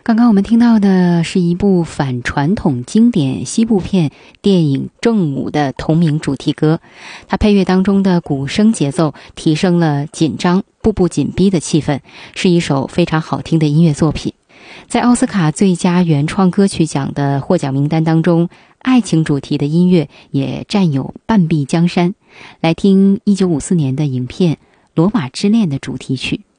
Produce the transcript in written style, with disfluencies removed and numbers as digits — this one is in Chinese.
刚刚我们听到的是一部反传统经典西部片电影《正午》的同名主题歌，它配乐当中的鼓声节奏提升了紧张、步步紧逼的气氛，是一首非常好听的音乐作品。在奥斯卡最佳原创歌曲奖的获奖名单当中，爱情主题的音乐也占有半壁江山。来听1954年的影片《罗马之恋》的主题曲。